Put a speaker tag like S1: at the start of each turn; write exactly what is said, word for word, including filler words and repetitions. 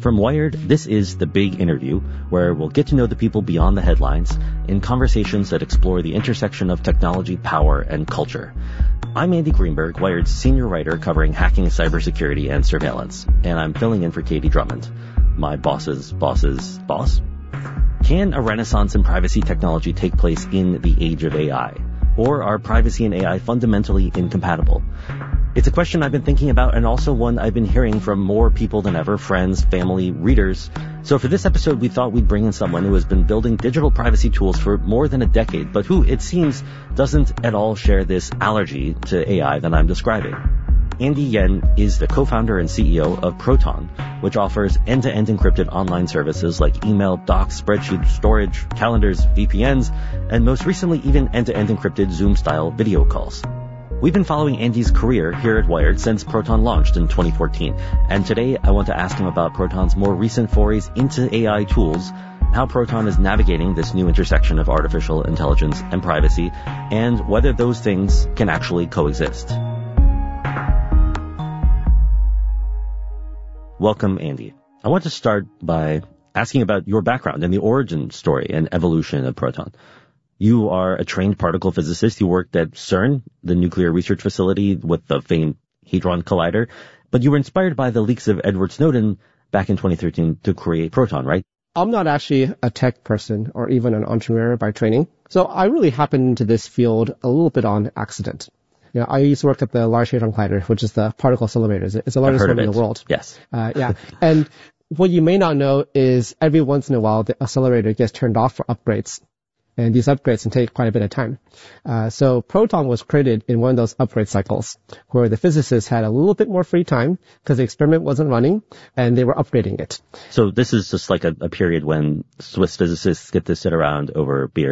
S1: From Wired, this is The Big Interview, where we'll get to know the people beyond the headlines in conversations that explore the intersection of technology, power, and culture. I'm Andy Greenberg, Wired's senior writer covering hacking, cybersecurity, and surveillance, and I'm filling in for Katie Drummond, my boss's boss's boss. Can a renaissance in privacy technology take place in the age of A I? Or are privacy and A I fundamentally incompatible? It's a question I've been thinking about, and also one I've been hearing from more people than ever, friends, family, readers. So for this episode, we thought we'd bring in someone who has been building digital privacy tools for more than a decade, but who, it seems, doesn't at all share this allergy to A I that I'm describing. Andy Yen is the co-founder and C E O of Proton, which offers end-to-end encrypted online services like email, docs, spreadsheet storage, calendars, V P Ns, and most recently even end-to-end encrypted Zoom-style video calls. We've been following Andy's career here at Wired since Proton launched in twenty fourteen, and today I want to ask him about Proton's more recent forays into A I tools, how Proton is navigating this new intersection of artificial intelligence and privacy, and whether those things can actually coexist. Welcome, Andy. I want to start by asking about your background and the origin story and evolution of Proton. You are a trained particle physicist. You worked at CERN, the nuclear research facility with the famed Hadron Collider, but you were inspired by the leaks of Edward Snowden back in twenty thirteen to create Proton, right?
S2: I'm not actually a tech person or even an entrepreneur by training, so I really happened into this field a little bit on accident. You know, I used to work at the Large Hadron Collider, which is the particle accelerator. It's the largest one in the world.
S1: Yes.
S2: Uh, yeah. And what you may not know is every once in a while, the accelerator gets turned off for upgrades. And these upgrades can take quite a bit of time. Uh, so Proton was created in one of those upgrade cycles where the physicists had a little bit more free time because the experiment wasn't running and they were upgrading it.
S1: So this is just like a, a period when Swiss physicists get to sit around over beer